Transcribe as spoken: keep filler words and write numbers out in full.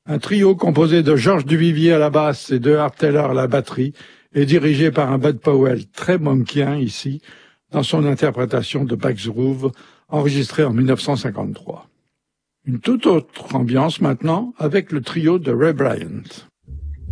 Un trio composé de Georges Duvivier à la basse et de Art Taylor à la batterie est dirigé par un Bud Powell très monkien ici, dans son interprétation de Bach's Groove, enregistrée en mille neuf cent cinquante-trois. Une toute autre ambiance maintenant avec le trio de Ray Bryant.